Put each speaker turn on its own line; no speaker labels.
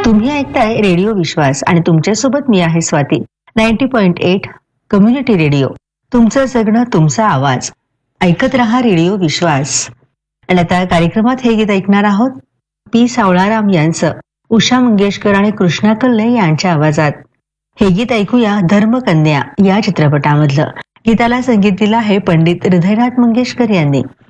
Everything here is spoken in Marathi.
तुम्ही ऐकताय रेडिओ विश्वास आणि तुमच्यासोबत मी आहे स्वाती. 90.8 कम्युनिटी रेडिओ, तुमचं जगणं तुमचा आवाज. ऐकत रहा रेडिओ विश्वास. आणि आता कार्यक्रमात हे गीत ऐकणार आहोत पी सावळाराम यांचं उषा मंगेशकर आणि कृष्णा कल्ले यांच्या आवाजात. हे गीत ऐकूया धर्मकन्या या चित्रपटामधलं. गीताला संगीत दिलं आहे पंडित हृदयनाथ मंगेशकर यांनी.